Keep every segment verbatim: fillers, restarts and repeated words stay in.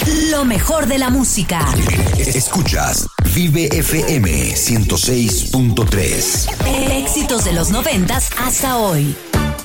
Lo mejor de la música. Escuchas Vive F M ciento seis punto tres. Éxitos de los noventas hasta hoy.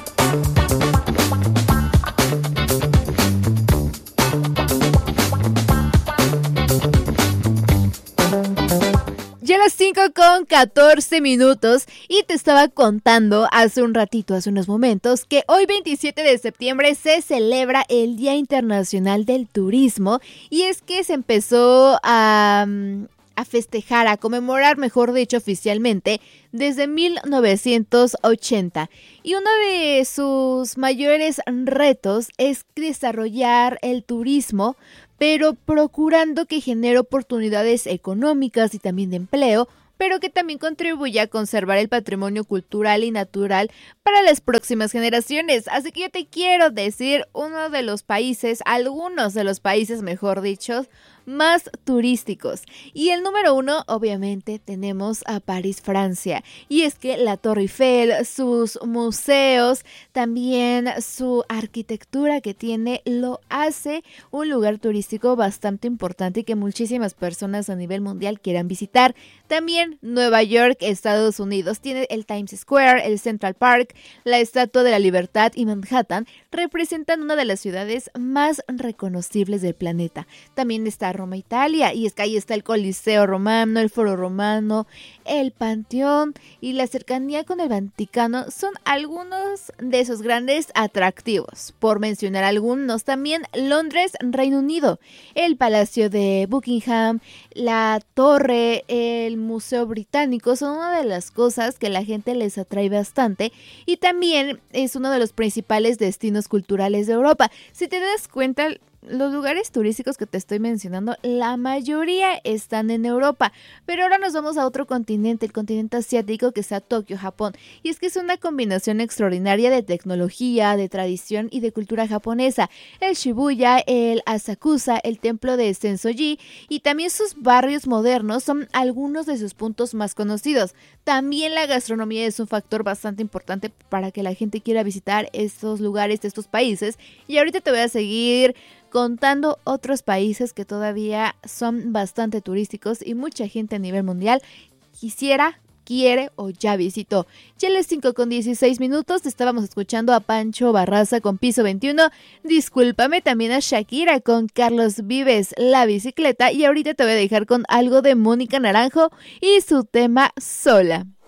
Ya las cinco con catorce minutos y te estaba contando hace un ratito, hace unos momentos, que hoy veintisiete de septiembre se celebra el Día Internacional del Turismo y es que se empezó a... a festejar, a conmemorar, mejor dicho, oficialmente, desde mil novecientos ochenta. Y uno de sus mayores retos es desarrollar el turismo, pero procurando que genere oportunidades económicas y también de empleo, pero que también contribuya a conservar el patrimonio cultural y natural para las próximas generaciones. Así que yo te quiero decir uno de los países, algunos de los países, mejor dicho, más turísticos. Y el número uno, obviamente, tenemos a París, Francia. Y es que la Torre Eiffel, sus museos, también su arquitectura que tiene, lo hace un lugar turístico bastante importante y que muchísimas personas a nivel mundial quieran visitar. También Nueva York, Estados Unidos, tiene el Times Square, el Central Park, la Estatua de la Libertad y Manhattan representan una de las ciudades más reconocibles del planeta. También está Roma, Italia, y es que ahí está el Coliseo Romano, el Foro Romano, el Panteón y la cercanía con el Vaticano son algunos de esos grandes atractivos. Por mencionar algunos, también Londres, Reino Unido, el Palacio de Buckingham, la Torre, el Museo Británico son una de las cosas que la gente les atrae bastante y también es uno de los principales destinos culturales de Europa. Si te das cuenta, los lugares turísticos que te estoy mencionando, la mayoría están en Europa, pero ahora nos vamos a otro continente, el continente asiático, que está Tokio, Japón, y es que es una combinación extraordinaria de tecnología, de tradición y de cultura japonesa. El Shibuya, el Asakusa, el templo de Sensoji y también sus barrios modernos son algunos de sus puntos más conocidos. También la gastronomía es un factor bastante importante para que la gente quiera visitar estos lugares de estos países, y ahorita te voy a seguir contando otros países que todavía son bastante turísticos y mucha gente a nivel mundial quisiera, quiere o ya visitó. Ya a las cinco con dieciséis minutos estábamos escuchando a Pancho Barraza con Piso veintiuno, discúlpame, también a Shakira con Carlos Vives, La Bicicleta, y ahorita te voy a dejar con algo de Mónica Naranjo y su tema Sola.